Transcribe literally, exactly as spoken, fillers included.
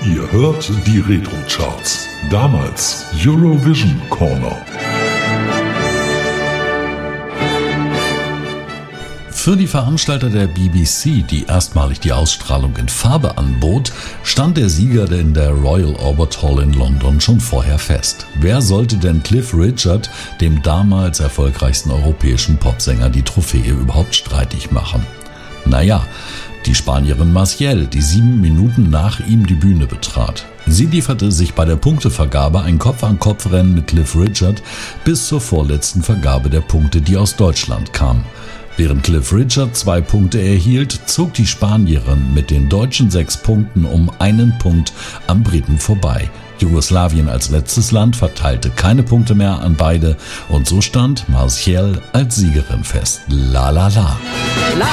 Ihr hört die Retro-Charts. Damals Eurovision Corner. Für die Veranstalter der B B C, die erstmalig die Ausstrahlung in Farbe anbot, stand der Sieger in der Royal Albert Hall in London schon vorher fest. Wer sollte denn Cliff Richard, dem damals erfolgreichsten europäischen Popsänger, die Trophäe überhaupt streitig machen? Naja, die Spanierin Maciel, die sieben Minuten nach ihm die Bühne betrat. Sie lieferte sich bei der Punktevergabe ein Kopf-an-Kopf-Rennen mit Cliff Richard bis zur vorletzten Vergabe der Punkte, die aus Deutschland kam. Während Cliff Richard zwei Punkte erhielt, zog die Spanierin mit den deutschen sechs Punkten um einen Punkt am Briten vorbei. Jugoslawien als letztes Land verteilte keine Punkte mehr an beide und so stand Maciel als Siegerin fest. La la la.